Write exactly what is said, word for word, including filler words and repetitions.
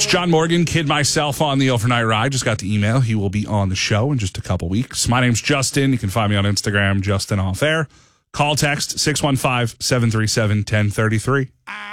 It's John Morgan, kid myself on the overnight ride. Just got the email. He will be on the show in just a couple weeks. My name's Justin. You can find me on Instagram, Justin Off Air. Call text six one five, seven three seven, one zero three three.